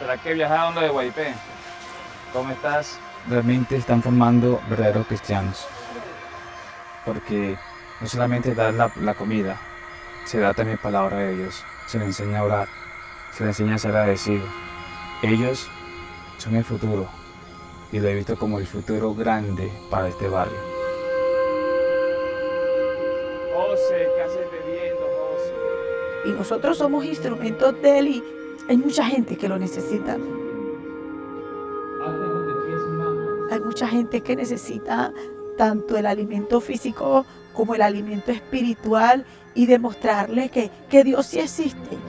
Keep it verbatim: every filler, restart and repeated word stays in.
¿Será que viajaron lo de Guaipé? ¿Cómo estás? Realmente están formando verdaderos cristianos, porque no solamente dar la, la comida, se da también palabra de Dios, se les enseña a orar, se les enseña a ser agradecido. Ellos son el futuro y lo he visto como el futuro grande para este barrio. José, ¿qué haces bebiendo, José? Y nosotros somos instrumentos de Él y hay mucha gente que lo necesita. Hay mucha gente que necesita tanto el alimento físico como el alimento espiritual y demostrarle que, que Dios sí existe.